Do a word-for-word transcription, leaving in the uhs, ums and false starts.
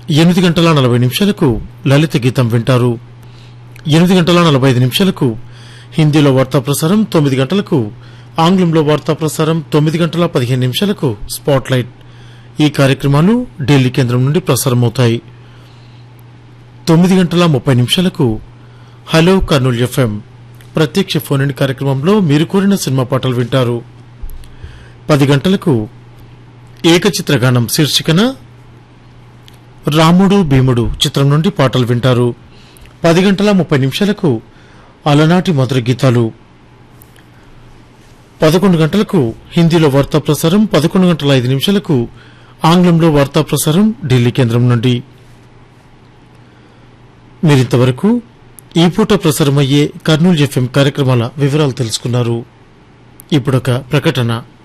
ఎనిమిది గంటల నలభై నిమిషాలకు లలిత గీతం వింటారు. ఎనిమిది గంటల నలభై ఐదు నిమిషాలకు హిందీలో వార్తా ప్రసారం, తొమ్మిది గంటలకు ఆంగ్లంలో వార్తా ప్రసారం, తొమ్మిది గంటల పదిహేను నిమిషాలకు స్పాట్ లైట్. ఈ కార్యక్రమాలు ఢిల్లీ కేంద్రం నుండి ప్రసారమవుతాయి. తొమ్మిది గంటల ముప్పై నిమిషాలకు హలో కర్నూలు ఎఫ్ఎం ప్రత్యక్ష ఫోన్ ఇన్ కార్యక్రమంలో మీరు కోరిన సినిమా పాటలు వింటారు. పది గంటలకు ఏకచిత్రగానం శీర్షికన రాముడు భీముడు చిత్రం నుండి పాటలు వింటారు. పది గంటల ముప్పై నిమిషాలకు అలనాటి మధుర గీతాలు. పదకొండు గంటలకు హిందీలో వార్తా ప్రసారం, పదకొండు గంటల ఐదు నిమిషాలకు ఆంగ్లంలో వార్తా ప్రసారం ఢిల్లీ కేంద్రం నుండి. మీరింతవరకు ఈ పూట ప్రసారమయ్యే కర్నూలు ఎఫ్ఎం కార్యక్రమాల వివరాలు తెలుసుకున్నారు. ఇప్పుడొక ప్రకటన.